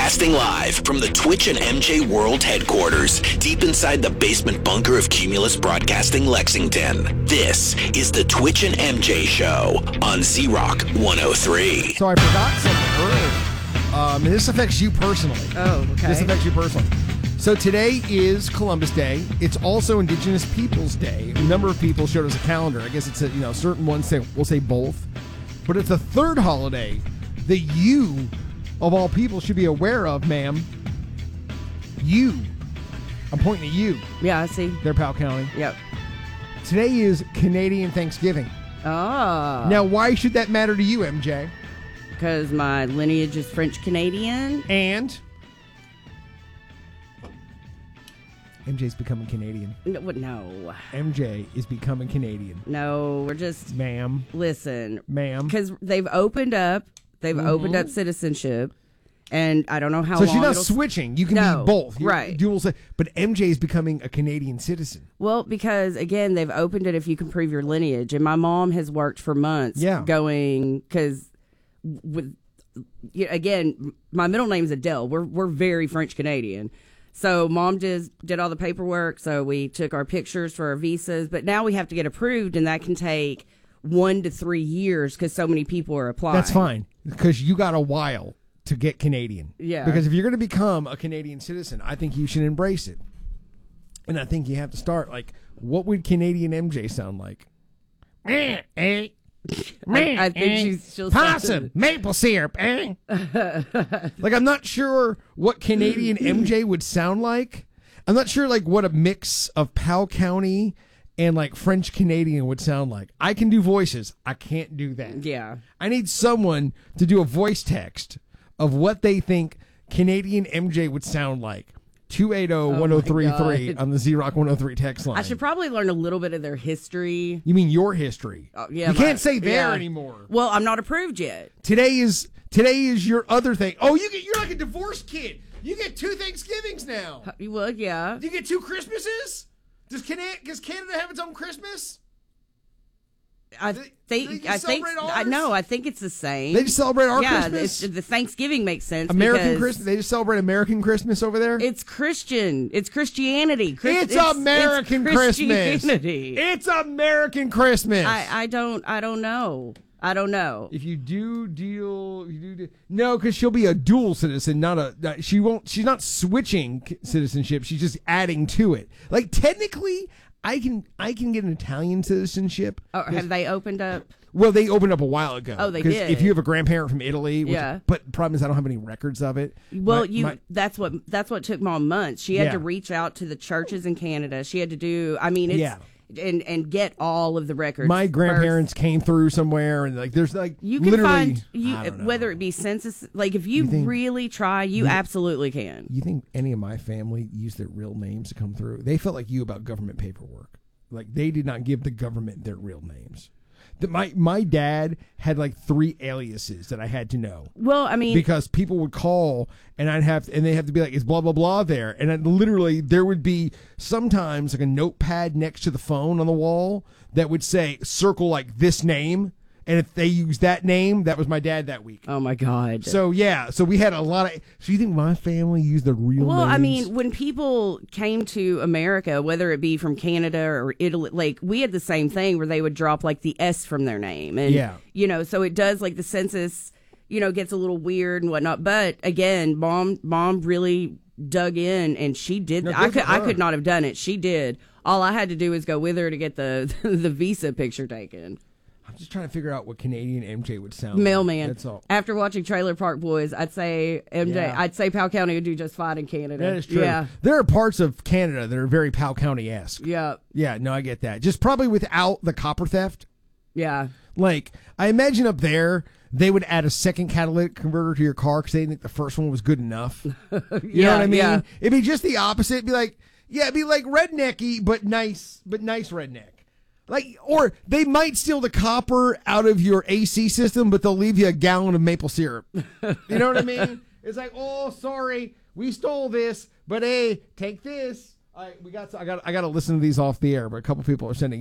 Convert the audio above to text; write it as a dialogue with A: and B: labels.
A: Broadcasting live from the Twitch and MJ World headquarters, deep inside the basement bunker of Cumulus Broadcasting Lexington. This is the Twitch and MJ Show on Z-Rock 103.
B: So I forgot something earlier. And this affects you personally.
C: Oh, okay.
B: This affects you personally. So today is Columbus Day. It's also Indigenous Peoples Day. A number of people showed us a calendar. I guess it's certain ones will say both. But it's a third holiday that you, of all people, should be aware of, ma'am. You. I'm pointing at you.
C: Yeah, I see.
B: They're Powell County.
C: Yep.
B: Today is Canadian Thanksgiving.
C: Oh.
B: Now, why should that matter to you, MJ?
C: Because my lineage is French-Canadian.
B: And MJ's becoming Canadian.
C: No.
B: MJ is becoming Canadian.
C: No, we're just...
B: Ma'am.
C: Listen.
B: Ma'am.
C: Because they've opened up citizenship, and I don't know how long.
B: So she's not switching. You can be both.
C: Right.
B: Dual. But MJ is becoming a Canadian citizen.
C: Well, because, again, they've opened it if you can prove your lineage. And my mom has worked for months going... Because, again, my middle name is Adele. We're very French-Canadian. So Mom did all the paperwork, so we took our pictures for our visas, but now we have to get approved, and that can take 1 to 3 years because so many people are applying.
B: That's fine, because you got a while to get Canadian.
C: Yeah.
B: Because if you're going to become a Canadian citizen, I think you should embrace it. And I think you have to start, what would Canadian MJ sound like?
C: I think she'll
B: possum, maple syrup, eh? I'm not sure what Canadian MJ would sound like. I'm not sure, what a mix of Powell County and, French Canadian would sound like. I can do voices. I can't do that.
C: Yeah.
B: I need someone to do a voice text of what they think Canadian MJ would sound like. 280-1033 on the Z-Rock 103 text line.
C: I should probably learn a little bit of their history.
B: You mean your history?
C: Yeah.
B: You can't say there anymore.
C: Well, I'm not approved yet.
B: Today is your other thing. Oh, you're like a divorced kid. You get 2 Thanksgivings now.
C: Well, yeah.
B: Do you get 2 Christmases? Does Canada have its own Christmas?
C: I think it's the same.
B: They just celebrate our Christmas?
C: Yeah, the Thanksgiving makes sense.
B: American Christmas. They just celebrate American Christmas over there?
C: It's Christian. It's Christianity.
B: It's American Christmas.
C: Christianity.
B: It's American Christmas.
C: I don't know. I don't know.
B: If you do no, because she'll be a dual citizen, she's not switching citizenship. She's just adding to it. Technically, I can get an Italian citizenship.
C: Oh, have they opened up?
B: Well, they opened up a while ago.
C: Oh, they did.
B: If you have a grandparent from Italy,
C: yeah.
B: But the problem is I don't have any records of it.
C: Well, that's what took Mom months. She had to reach out to the churches in Canada. She had to do. And get all of the records.
B: My grandparents came through somewhere, and there's
C: you can
B: literally
C: find whether it be census. If you really try, you absolutely can.
B: You think any of my family used their real names to come through? They felt like you about government paperwork. They did not give the government their real names. My dad had 3 aliases that I had to know.
C: Well, I mean,
B: because people would call and they have to be it's blah blah blah there, and literally there would be sometimes a notepad next to the phone on the wall that would say circle this name, and if they used that name, that was my dad that week.
C: Oh my God!
B: So we had a lot of. So you think my family used their real names?
C: Well, I mean, when people came to America, whether it be from Canada or Italy, we had the same thing where they would drop the S from their name, and so it does the census, gets a little weird and whatnot. But again, mom really dug in, and she did. I could not have done it. She did. All I had to do was go with her to get the the visa picture taken.
B: I'm just trying to figure out what Canadian MJ would sound
C: Mailman.
B: like. That's all.
C: After watching Trailer Park Boys, I'd say MJ. Yeah. I'd say Powell County would do just fine in Canada.
B: That is true.
C: Yeah.
B: There are parts of Canada that are very Powell County-esque.
C: Yeah.
B: Yeah, no, I get that. Just probably without the copper theft.
C: Yeah.
B: I imagine up there, they would add a second catalytic converter to your car because they didn't think the first one was good enough. You know what I mean? Yeah. It'd be just the opposite. It'd be rednecky, but nice redneck. Or they might steal the copper out of your AC system, but they'll leave you a gallon of maple syrup. You know what I mean? It's oh, sorry, we stole this, but hey, take this. I got to listen to these off the air, but a couple people are sending